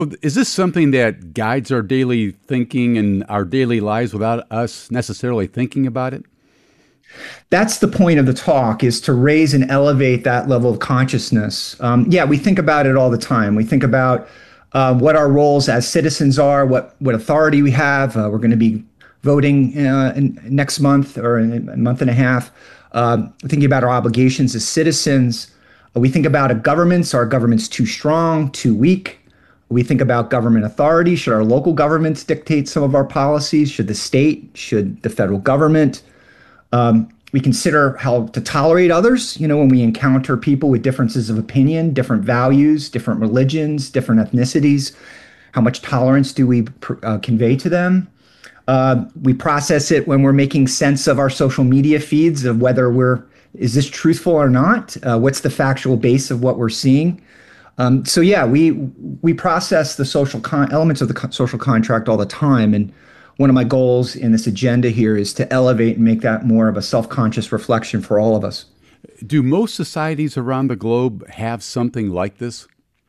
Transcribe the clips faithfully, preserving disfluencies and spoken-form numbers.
Is this something that guides our daily thinking and our daily lives without us necessarily thinking about it? That's the point of the talk, is to raise and elevate that level of consciousness. Um, yeah, we think about it all the time. We think about uh, what our roles as citizens are, what, what authority we have. Uh, we're going to be voting uh, in, next month or in a month and a half. Uh, thinking about our obligations as citizens. Uh, we think about a governments. Are governments too strong, too weak? We think about government authority. Should our local governments dictate some of our policies? Should the state? Should the federal government? Um, we consider how to tolerate others, you know, when we encounter people with differences of opinion, different values, different religions, different ethnicities. How much tolerance do we uh, convey to them? Uh, we process it when we're making sense of our social media feeds, of whether we're, is this truthful or not? Uh, what's the factual base of what we're seeing? Um, so yeah, we we process the social con- elements of the co- social contract all the time. And one of my goals in this agenda here is to elevate and make that more of a self-conscious reflection for all of us. Do most societies around the globe have something like this?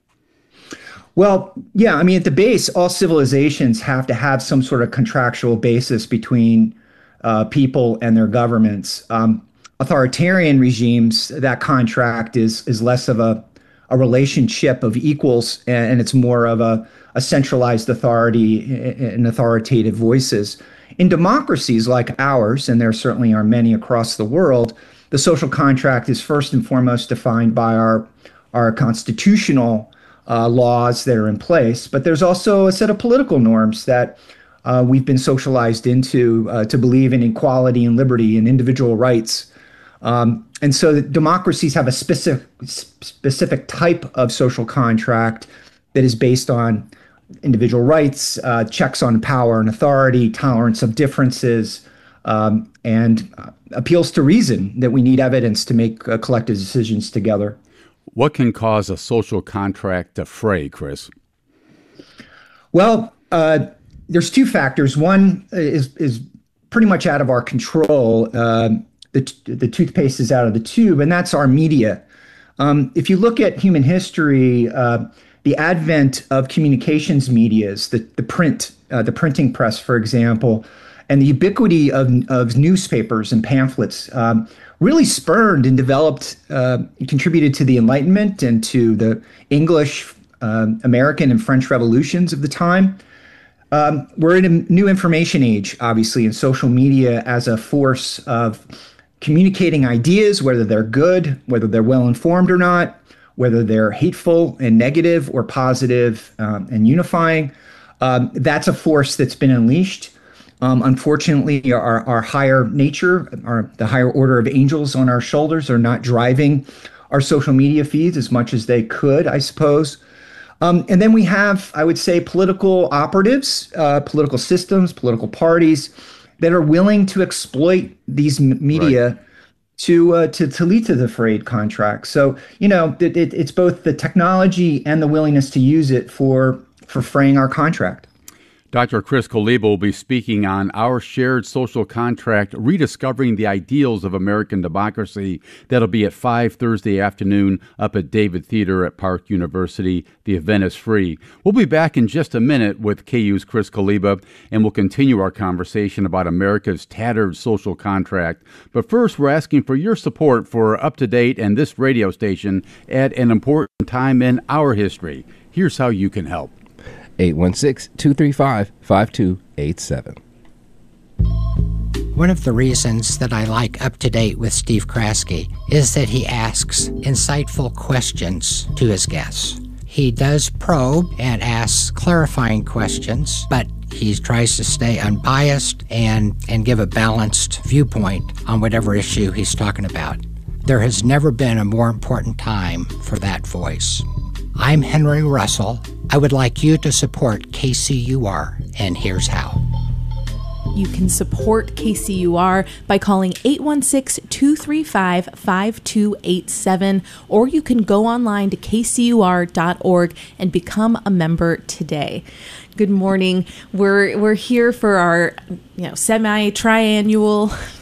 Well, yeah, I mean, at the base, all civilizations have to have some sort of contractual basis between uh, people and their governments. Um, authoritarian regimes, that contract is is less of a, a relationship of equals, and, and it's more of a, a centralized authority and authoritative voices. In democracies like ours, and there certainly are many across the world, the social contract is first and foremost defined by our, our constitutional Uh, laws that are in place, but there's also a set of political norms that uh, we've been socialized into uh, to believe in equality and liberty and individual rights. Um, and so the democracies have a specific specific type of social contract that is based on individual rights, uh, checks on power and authority, tolerance of differences, um, and uh, appeals to reason, that we need evidence to make uh, collective decisions together. What can cause a social contract to fray, Chris? Well, uh, there's two factors. One is is pretty much out of our control. Uh, the the toothpaste is out of the tube, and that's our media. Um, if you look at human history, uh, the advent of communications medias, the the print, uh, the printing press, for example, and the ubiquity of of newspapers and pamphlets Um, really spurred and developed, uh, contributed to the Enlightenment and to the English, uh, American, and French revolutions of the time. Um, we're in a new information age, obviously, and social media as a force of communicating ideas, whether they're good, whether they're well-informed or not, whether they're hateful and negative or positive um, and unifying. Um, that's a force that's been unleashed. Um, unfortunately, our, our higher nature, our, the higher order of angels on our shoulders are not driving our social media feeds as much as they could, I suppose. Um, and then we have, I would say, political operatives, uh, political systems, political parties that are willing to exploit these m- media right. to, uh, to to lead to the frayed contract. So, you know, it, it, it's both the technology and the willingness to use it for for fraying our contract. Doctor Chris Koliba will be speaking on Our Shared Social Contract, Rediscovering the Ideals of American Democracy. That'll be at five Thursday afternoon up at David Theater at Park University. The event is free. We'll be back in just a minute with K U's Chris Koliba, and we'll continue our conversation about America's tattered social contract. But first, we're asking for your support for Up to Date and this radio station at an important time in our history. Here's how you can help. eight one six, two three five, five two eight seven. One of the reasons that I like Up to Date with Steve Kraske is that he asks insightful questions to his guests. He does probe and asks clarifying questions, but he tries to stay unbiased and, and give a balanced viewpoint on whatever issue he's talking about. There has never been a more important time for that voice. I'm Henry Russell. I would like you to support K C U R, and here's how. You can support K C U R by calling eight one six, two three five, five two eight seven, or you can go online to k c u r dot org and become a member today. Good morning. We're we're here for our you know semi-triannual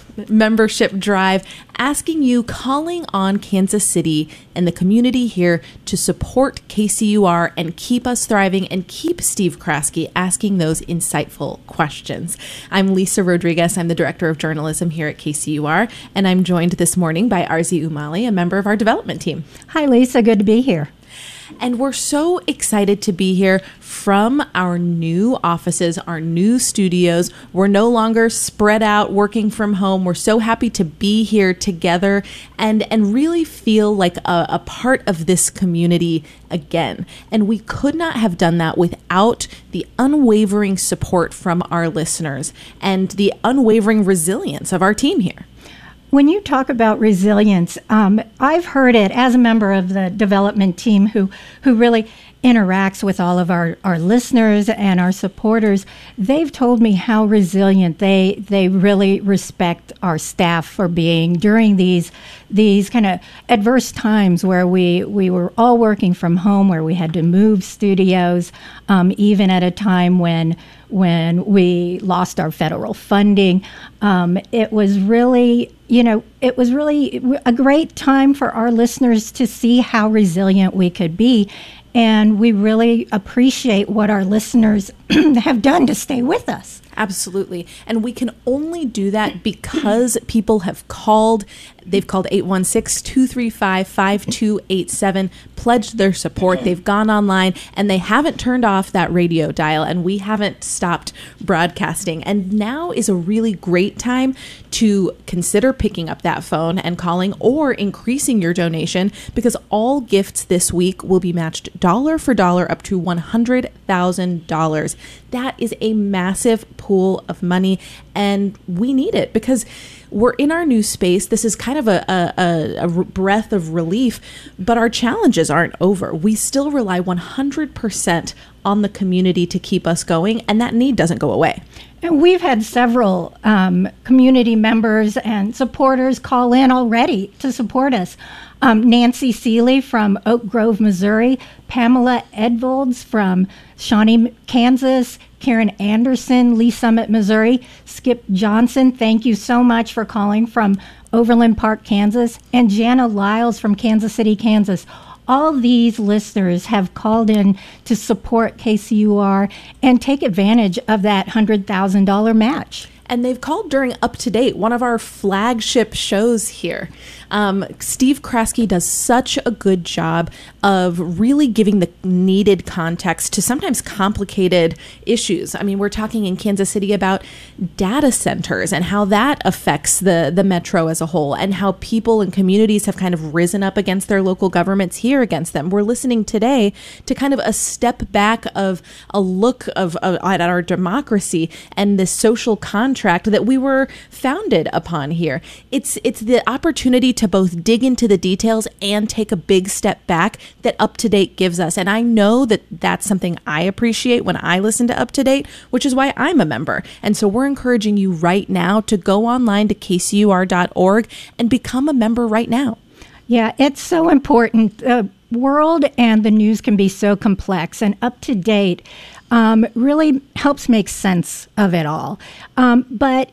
membership drive, asking you, calling on Kansas City and the community here to support K C U R and keep us thriving and keep Steve Kraske asking those insightful questions. I'm Lisa Rodriguez. I'm the Director of Journalism here at K C U R, and I'm joined this morning by Arzi Umali, a member of our development team. Hi, Lisa. Good to be here. And we're so excited to be here from our new offices, our new studios. We're no longer spread out working from home. We're so happy to be here together and, and really feel like a, a part of this community again. And we could not have done that without the unwavering support from our listeners and the unwavering resilience of our team here. When you talk about resilience, um, I've heard it as a member of the development team who, who really interacts with all of our, our listeners and our supporters. They've told me how resilient they they really respect our staff for being during these these kind of adverse times where we, we were all working from home, where we had to move studios, um, even at a time when when we lost our federal funding. Um, it was really, you know, it was really a great time for our listeners to see how resilient we could be. And we really appreciate what our listeners have done to stay with us. Absolutely. And we can only do that because people have called. They've called eight one six, two three five, five two eight seven, pledged their support. They've gone online and they haven't turned off that radio dial, and we haven't stopped broadcasting. And now is a really great time to consider picking up that phone and calling or increasing your donation, because all gifts this week will be matched dollar for dollar up to one hundred thousand dollars. That is a massive pool of money, and we need it because we're in our new space. This is kind of a, a, a breath of relief, but our challenges aren't over. We still rely one hundred percent on the community to keep us going, and that need doesn't go away. And we've had several um, community members and supporters call in already to support us. Um, Nancy Seeley from Oak Grove, Missouri, Pamela Edvolds from Shawnee, Kansas, Karen Anderson, Lee Summit, Missouri, Skip Johnson, thank you so much for calling from Overland Park, Kansas, and Jana Lyles from Kansas City, Kansas. All these listeners have called in to support K C U R and take advantage of that one hundred thousand dollars match. And they've called during Up to Date, one of our flagship shows here. Um, Steve Kraske does such a good job of really giving the needed context to sometimes complicated issues. I mean, we're talking in Kansas City about data centers and how that affects the, the metro as a whole, and how people and communities have kind of risen up against their local governments here against them. We're listening today to kind of a step back of a look of, of at our democracy and the social contract that we were founded upon here. It's it's the opportunity to both dig into the details and take a big step back that Up to Date gives us. And I know that that's something I appreciate when I listen to Up to Date, which is why I'm a member. And so we're encouraging you right now to go online to K C U R dot org and become a member right now. Yeah, it's so important. The world and the news can be so complex, and Up to Date um, really helps make sense of it all. Um, but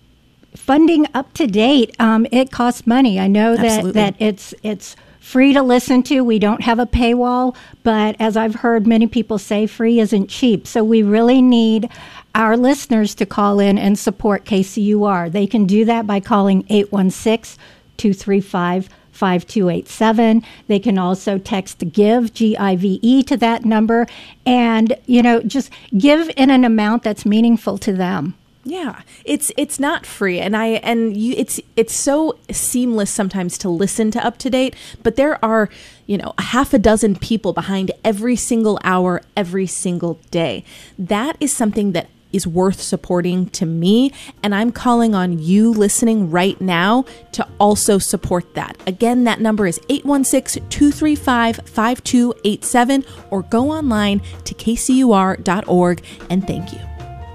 funding Up to Date, um, it costs money. I know that, Absolutely. that it's it's free to listen to. We don't have a paywall, but as I've heard many people say, free isn't cheap. So we really need our listeners to call in and support K C U R. They can do that by calling eight one six, two three five, five two eight seven. They can also text GIVE, G I V E, to that number, and, you know, just give in an amount that's meaningful to them. Yeah, it's it's not free, and I and you it's it's so seamless sometimes to listen to Up to Date, but there are, you know, a half a dozen people behind every single hour, every single day. That is something that is worth supporting to me, and I'm calling on you listening right now to also support that. Again, that number is eight one six, two three five, five two eight seven, or go online to K C U R dot org, and thank you.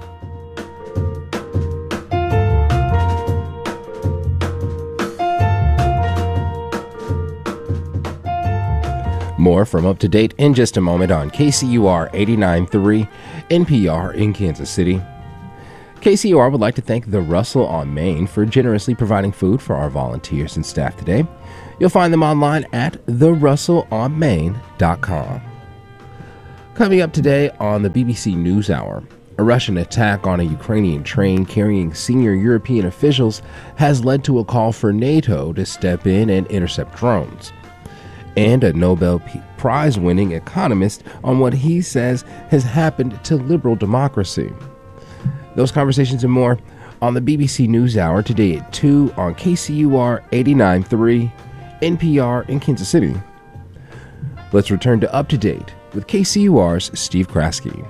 More from Up to Date in just a moment on K C U R eighty-nine point three N P R in Kansas City. K C U R would like to thank the Russell on Main for generously providing food for our volunteers and staff today. You'll find them online at the russell on main dot com. Coming up today on the B B C NewsHour, a Russian attack on a Ukrainian train carrying senior European officials has led to a call for NATO to step in and intercept drones. And a Nobel Prize-winning economist on what he says has happened to liberal democracy. Those conversations and more on the B B C NewsHour today at two on K C U R eighty-nine point three, N P R in Kansas City. Let's return to Up to Date with K C U R's Steve Kraske.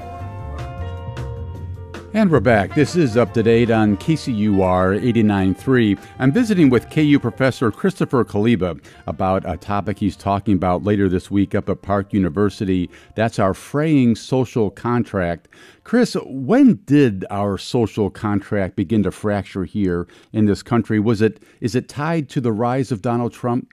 And we're back. This is Up to Date on K C U R eighty-nine point three. I'm visiting with K U professor Christopher Kaliba about a topic he's talking about later this week up at Park University. That's our fraying social contract. Chris, when did our social contract begin to fracture here in this country? Was it is it tied to the rise of Donald Trump?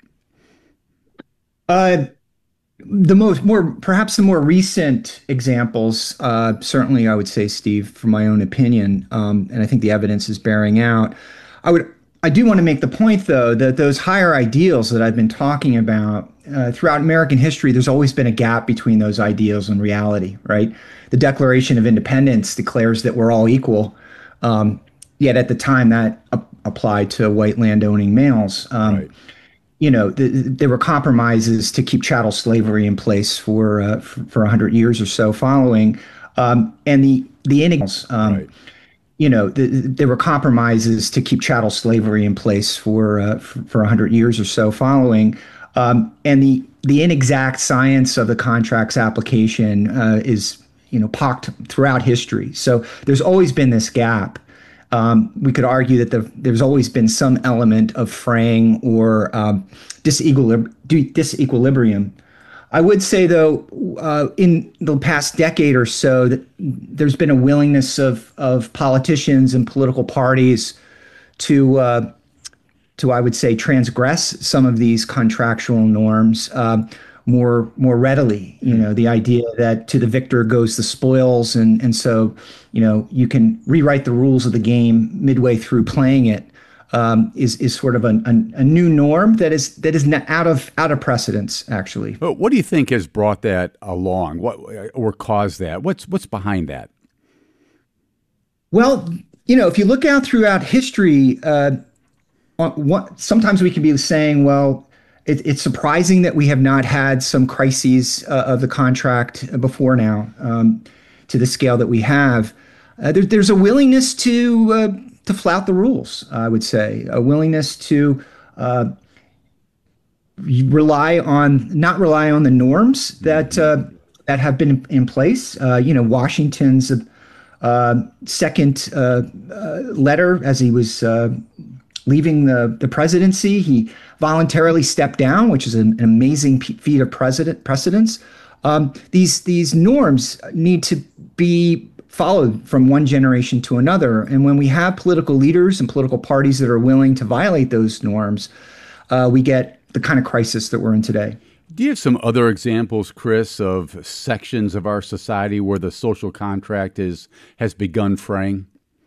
Uh The most, more, perhaps the more recent examples, uh, certainly I would say, Steve, from my own opinion, um, and I think the evidence is bearing out. I would, I do want to make the point, though, that those higher ideals that I've been talking about uh, throughout American history, there's always been a gap between those ideals and reality, right? The Declaration of Independence declares that we're all equal, um, yet at the time that ap- applied to white landowning males. Um, right. You know, the, there were compromises to keep chattel slavery in place for uh, for, for one hundred years or so following, um, and the the innings. Um, right. You know, the, there were compromises to keep chattel slavery in place for uh, for, for one hundred years or so following, um, and the the inexact science of the contract's application uh, is you know pocked throughout history. So there's always been this gap. Um, we could argue that the, there's always been some element of fraying or um, disequilib- disequilibrium. I would say, though, uh, in the past decade or so, that there's been a willingness of of politicians and political parties to, uh, to I would say, transgress some of these contractual norms uh, more more readily. You know, the idea that to the victor goes the spoils, and and so. You know, you can rewrite the rules of the game midway through playing it. Um, is is sort of a, a, a new norm that is that is out of out of precedence, actually. But what do you think has brought that along? What or caused that? What's what's behind that? Well, you know, if you look out throughout history, uh, what, sometimes we can be saying, well, it, it's surprising that we have not had some crises uh, of the contract before now. Um, to the scale that we have, uh, there, there's a willingness to uh, to flout the rules. I would say a willingness to uh, rely on not rely on the norms that uh, that have been in place. Uh, you know, Washington's uh, second uh, uh, letter as he was uh, leaving the the presidency, he voluntarily stepped down, which is an, an amazing feat of president precedence. Um, these these norms need to be followed from one generation to another. And when we have political leaders and political parties that are willing to violate those norms, uh, we get the kind of crisis that we're in today. Do you have some other examples, Chris, of sections of our society where the social contract is has begun fraying?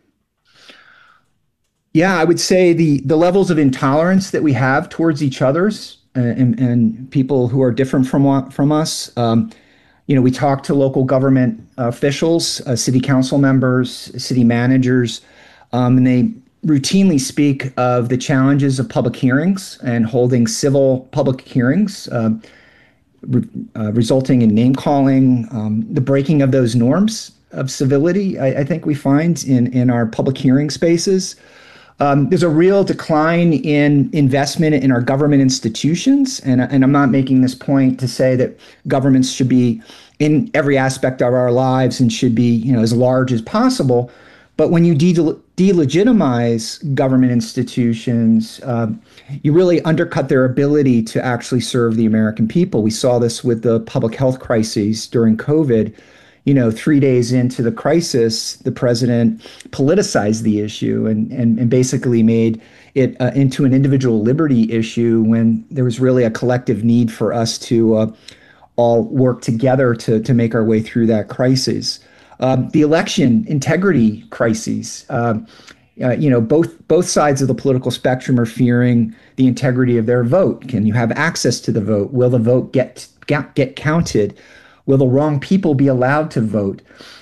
Yeah, I would say the the levels of intolerance that we have towards each other's and, and people who are different from from us. Um, you know, we talk to local government officials, uh, city council members, city managers, um, and they routinely speak of the challenges of public hearings and holding civil public hearings, uh, re- uh, resulting in name calling, um, the breaking of those norms of civility. I, I think we find in in our public hearing spaces. Um, there's a real decline in investment in our government institutions. And, and I'm not making this point to say that governments should be in every aspect of our lives and should be, you know, as large as possible. But when you de- delegitimize government institutions, um, you really undercut their ability to actually serve the American people. We saw this with the public health crises during COVID. You know, three days into the crisis, the president politicized the issue and and, and basically made it uh, into an individual liberty issue when there was really a collective need for us to uh, all work together to to make our way through that crisis. Um, the election integrity crises. Um, uh, you know, both both sides of the political spectrum are fearing the integrity of their vote. Can you have access to the vote? Will the vote get get, get counted? Will the wrong people be allowed to vote?